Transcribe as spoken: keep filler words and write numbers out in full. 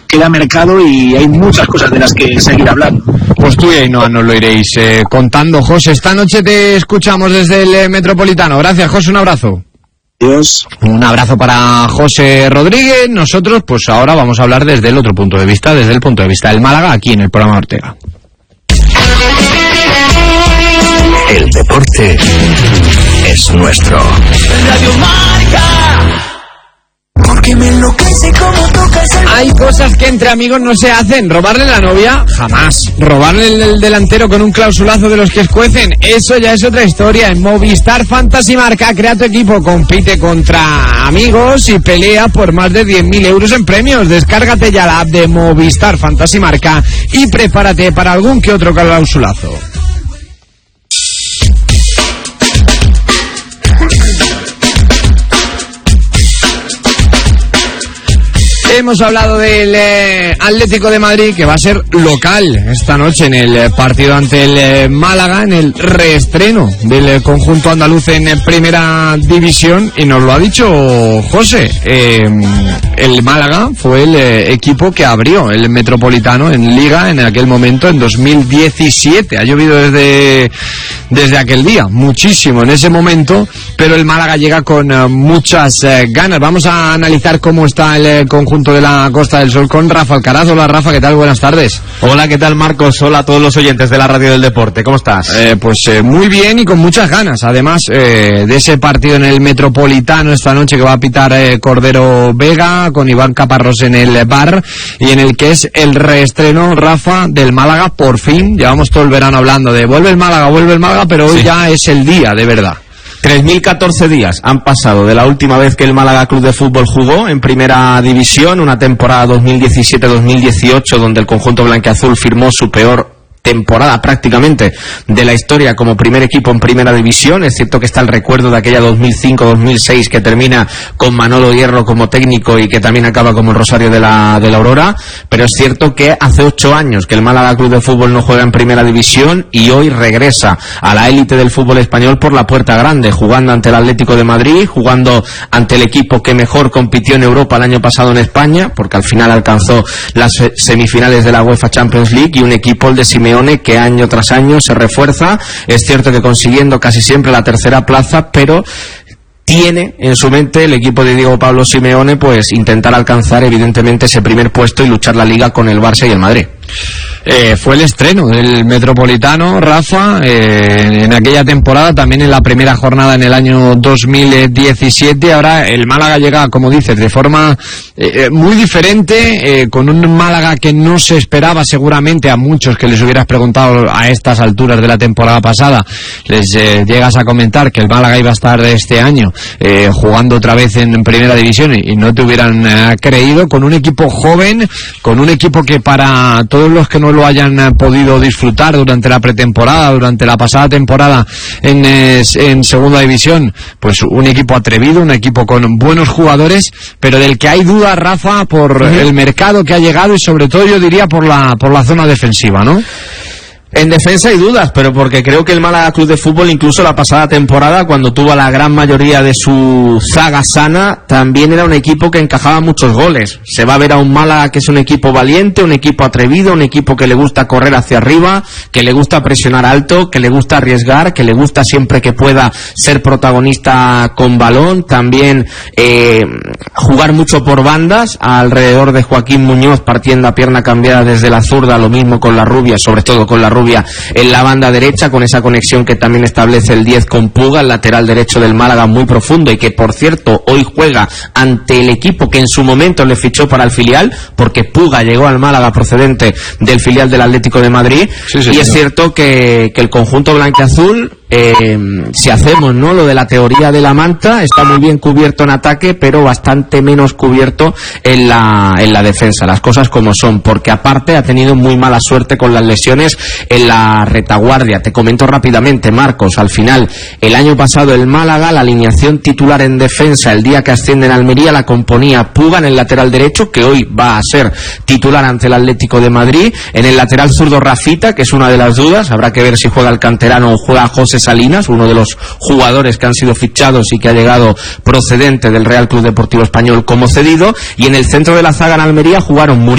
queda mercado y hay muchas cosas de las que seguir hablando. Pues tú y Ainhoa nos lo iréis eh, contando, José. Esta noche te escuchamos desde el eh, Metropolitano. Gracias, José, un abrazo. Adiós. Un abrazo para José Rodríguez. Nosotros, pues ahora vamos a hablar desde el otro punto de vista, desde el punto de vista del Málaga, aquí en el programa Ortega. El deporte es nuestro. Radio Marca. Porque me enloquece como tocas el... Hay cosas que entre amigos no se hacen. ¿Robarle la novia? Jamás. ¿Robarle el, el delantero con un clausulazo de los que escuecen? Eso ya es otra historia. En Movistar Fantasy Marca, crea tu equipo, compite contra amigos y pelea por más de diez mil euros en premios. Descárgate ya la app de Movistar Fantasy Marca y prepárate para algún que otro clausulazo. Hemos hablado del eh, Atlético de Madrid, que va a ser local esta noche en el eh, partido ante el eh, Málaga, en el reestreno del eh, conjunto andaluz en eh, Primera División, y nos lo ha dicho José. Eh, el Málaga fue el eh, equipo que abrió el Metropolitano en Liga en aquel momento, en dos mil diecisiete. Ha llovido desde, desde aquel día, muchísimo en ese momento, pero el Málaga llega con eh, muchas eh, ganas. Vamos a analizar cómo está el eh, conjunto de la Costa del Sol con Rafa Alcaraz. Hola Rafa, ¿qué tal? Buenas tardes. Hola, ¿qué tal Marcos? Hola a todos los oyentes de la Radio del Deporte, ¿cómo estás? Eh, pues eh, muy bien y con muchas ganas, además eh, de ese partido en el Metropolitano esta noche que va a pitar eh, Cordero Vega con Iván Caparrós en el bar, y en el que es el reestreno, Rafa, del Málaga. Por fin, llevamos todo el verano hablando de vuelve el Málaga, vuelve el Málaga, pero hoy sí, ya es el día de verdad. tres mil catorce días han pasado de la última vez que el Málaga Club de Fútbol jugó en Primera División, una temporada dos mil diecisiete dos mil dieciocho donde el conjunto blanquiazul firmó su peor temporada prácticamente de la historia como primer equipo en Primera División. Es cierto que está el recuerdo de aquella dos mil cinco dos mil seis que termina con Manolo Hierro como técnico y que también acaba como el Rosario de la, de la Aurora, pero es cierto que hace ocho años que el Málaga Club de Fútbol no juega en Primera División y hoy regresa a la élite del fútbol español por la puerta grande, jugando ante el Atlético de Madrid, jugando ante el equipo que mejor compitió en Europa el año pasado en España, porque al final alcanzó las semifinales de la UEFA Champions League, y un equipo, el de Simeone, que año tras año se refuerza. Es cierto que consiguiendo casi siempre la tercera plaza, pero tiene en su mente el equipo de Diego Pablo Simeone pues intentar alcanzar evidentemente ese primer puesto y luchar la Liga con el Barça y el Madrid. Eh, fue el estreno del Metropolitano, Rafa, eh, en aquella temporada, también en la primera jornada en el año dos mil diecisiete. Ahora el Málaga llega, como dices, de forma eh, muy diferente, eh, con un Málaga que no se esperaba seguramente a muchos que les hubieras preguntado a estas alturas de la temporada pasada. Les eh, llegas a comentar que el Málaga iba a estar este año eh, jugando otra vez en Primera División y, y no te hubieran eh, creído, con un equipo joven, con un equipo que para todos los que no lo hayan eh, podido disfrutar durante la pretemporada, durante la pasada temporada en, eh, en Segunda División, pues un equipo atrevido, un equipo con buenos jugadores, pero del que hay dudas, Rafa, por uh-huh. el mercado que ha llegado y sobre todo yo diría por la, por la zona defensiva, ¿no? En defensa hay dudas, pero porque creo que el Málaga Club de Fútbol, incluso la pasada temporada, cuando tuvo a la gran mayoría de su zaga sana, también era un equipo que encajaba muchos goles. Se va a ver a un Málaga que es un equipo valiente, un equipo atrevido, un equipo que le gusta correr hacia arriba, que le gusta presionar alto, que le gusta arriesgar, que le gusta siempre que pueda ser protagonista con balón, también eh, jugar mucho por bandas, alrededor de Joaquín Muñoz partiendo a pierna cambiada desde la zurda, lo mismo con la rubia, sobre todo con la rubia en la banda derecha, con esa conexión que también establece el diez con Puga, el lateral derecho del Málaga, muy profundo, y que por cierto hoy juega ante el equipo que en su momento le fichó para el filial, porque Puga llegó al Málaga procedente del filial del Atlético de Madrid. Sí, sí, y es cierto que, que el conjunto blanquiazul, Eh, si hacemos no lo de la teoría de la manta, está muy bien cubierto en ataque, pero bastante menos cubierto en la en la defensa, las cosas como son, porque aparte ha tenido muy mala suerte con las lesiones en la retaguardia. Te comento rápidamente, Marcos, al final el año pasado el Málaga, la alineación titular en defensa el día que asciende en Almería la componía Puga en el lateral derecho, que hoy va a ser titular ante el Atlético de Madrid. En el lateral zurdo Rafita, que es una de las dudas, habrá que ver si juega el canterano o juega José Salinas, uno de los jugadores que han sido fichados y que ha llegado procedente del Real Club Deportivo Español como cedido. Y en el centro de la zaga en Almería jugaron Murillo